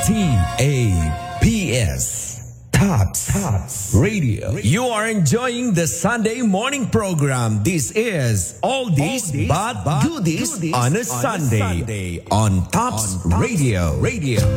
TAPS. Tops Radio. You are enjoying the Sunday morning program. This is Oldies but Goodies on a Sunday on Tops Radio.